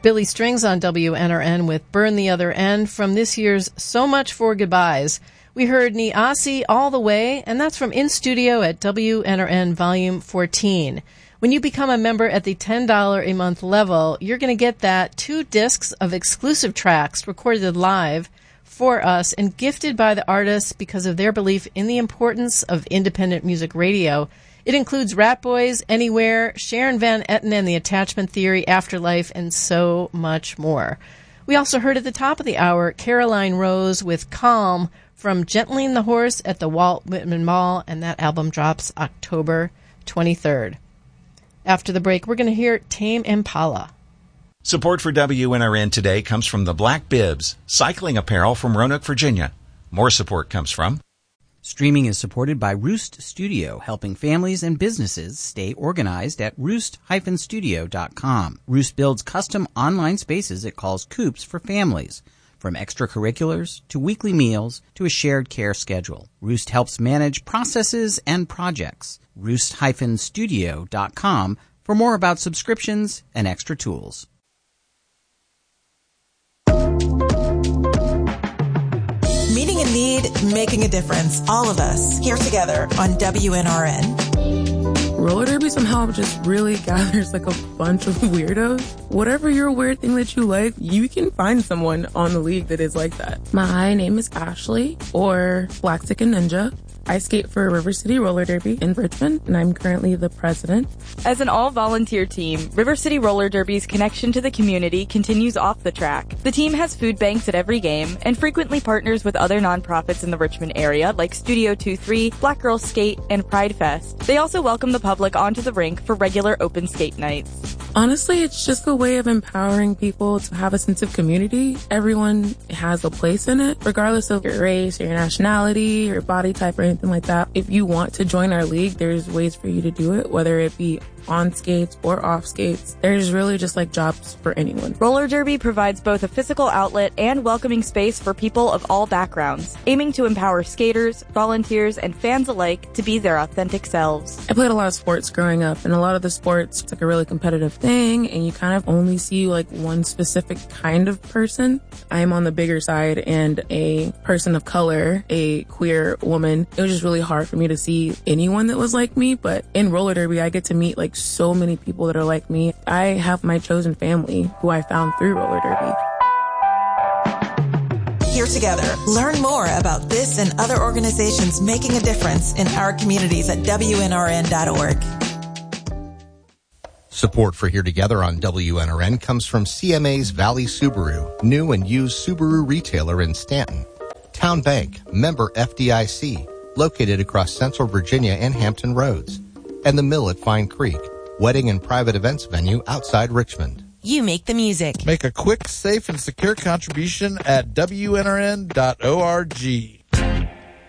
Billy Strings on WNRN with Burn the Other End from this year's So Much for Goodbyes. We heard Niasi All the Way, and that's from In Studio at WNRN Volume 14. When you become a member at the $10 a month level, you're going to get that 2 discs of exclusive tracks recorded live for us and gifted by the artists because of their belief in the importance of independent music radio. It includes Rat Boys, Anywhere, Sharon Van Etten and the Attachment Theory, Afterlife, and so much more. We also heard at the top of the hour Caroline Rose with Calm from Gentling the Horse at the Walt Whitman Mall, and that album drops October 23rd. After the break, we're going to hear Tame Impala. Support for WNRN today comes from the Black Bibs, cycling apparel from Roanoke, Virginia. More support comes from... Streaming is supported by Roost Studio, helping families and businesses stay organized at roost-studio.com. Roost builds custom online spaces it calls coops for families, from extracurriculars to weekly meals to a shared care schedule. Roost helps manage processes and projects. Roost-studio.com for more about subscriptions and extra tools. Meeting a need, making a difference. All of us here together on WNRN. Roller derby somehow just really gathers like a bunch of weirdos. Whatever your weird thing that you like, you can find someone on the league that is like that. My name is Ashley, or Black Chicken Ninja. I skate for River City Roller Derby in Richmond, and I'm currently the president. As an all-volunteer team, River City Roller Derby's connection to the community continues off the track. The team has food banks at every game and frequently partners with other nonprofits in the Richmond area like Studio 23, Black Girls Skate, and Pride Fest. They also welcome the public onto the rink for regular open skate nights. Honestly, it's just a way of empowering people to have a sense of community. Everyone has a place in it, regardless of your race, your nationality, your body type, or anything like that. If you want to join our league, there's ways for you to do it, whether it be on skates or off skates. There's really just like jobs for anyone. Roller derby provides both a physical outlet and welcoming space for people of all backgrounds, aiming to empower skaters, volunteers, and fans alike to be their authentic selves. I played a lot of sports growing up, and a lot of the sports, it's like a really competitive thing, and you kind of only see like one specific kind of person. I'm on the bigger side, and a person of color, a queer woman, it was just really hard for me to see anyone that was like me. But in roller derby, I get to meet like so many people that are like me. I have my chosen family who I found through roller derby. Here together, learn more about this and other organizations making a difference in our communities at WNRN.org. Support for Here Together on WNRN comes from CMA's Valley Subaru, new and used Subaru retailer in Stanton. Town Bank, member FDIC, located across Central Virginia and Hampton Roads. And the Mill at Fine Creek, wedding and private events venue outside Richmond. You make the music. Make a quick, safe, and secure contribution at WNRN.org.